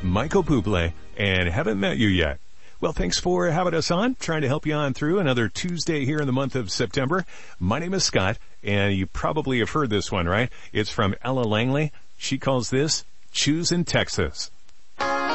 Michael Bublé, and Haven't Met You Yet. Well, thanks for having us on, trying to help you on through another Tuesday here in the month of September. My name is Scott, and you probably have heard this one, right? It's from Ella Langley. She calls this Choosing Texas.